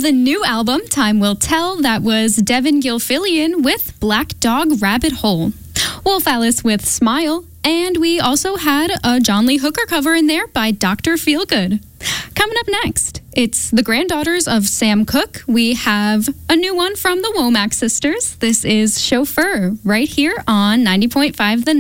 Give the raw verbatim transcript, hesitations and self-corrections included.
the new album, Time Will Tell, that was Devin Gilfillian with Black Dog Rabbit Hole. Wolf Alice with Smile. And we also had a John Lee Hooker cover in there by Doctor Feelgood. Coming up next, it's the granddaughters of Sam Cooke. We have a new one from the Womack sisters. This is Chauffeur right here on ninety point five The